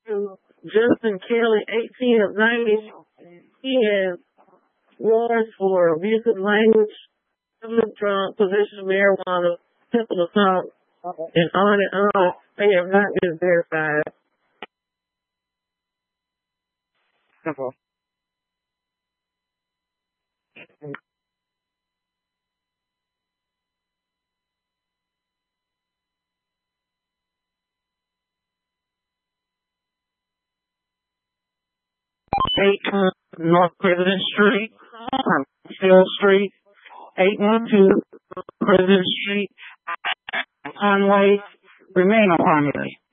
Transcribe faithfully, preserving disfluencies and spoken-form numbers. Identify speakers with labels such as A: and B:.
A: to Justin Kelly, eighteen of ninety. He has warrants for abusive language, public drunk, possession of marijuana, simple assault, and on and on. They have not been verified. Simple. eight North President Street, Hill Street, eight one two President Street, Conway, remain on primary.